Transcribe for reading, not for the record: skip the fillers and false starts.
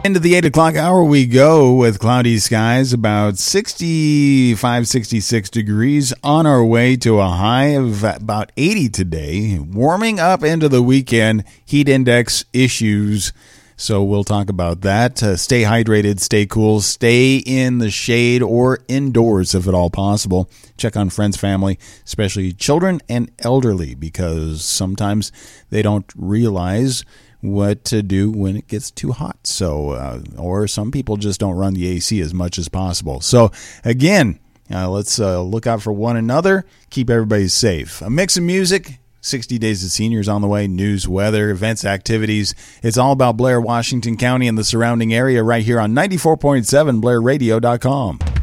Into the 8 o'clock hour we go with cloudy skies, about 65, 66 degrees, on our way to a high of about 80 today. Warming up into the weekend, heat index issues. So we'll talk about that. Stay hydrated, stay cool, stay in the shade or indoors if at all possible. Check on friends, family, especially children and elderly, because sometimes they don't realize what to do when it gets too hot. So, or some people just don't run the AC as much as possible. So again, let's look out for one another. Keep everybody safe. A mix of music, 60 Days of Seniors on the way, news, weather, events, activities. It's all about Blair, Washington County and the surrounding area right here on 94.7 BlairRadio.com.